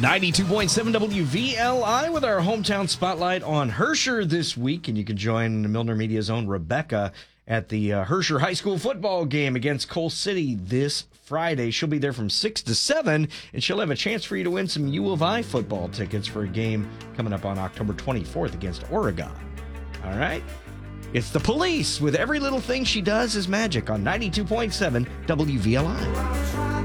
92.7 WVLI with our hometown spotlight on Herscher this week. And you can join Milner Media's own Rebecca at the Herscher High School football game against Cole City this Friday. She'll be there from 6 to 7, and she'll have a chance for you to win some U of I football tickets for a game coming up on October 24th against Oregon. All right? It's the Police with Every Little Thing She Does Is Magic on 92.7 WVLI.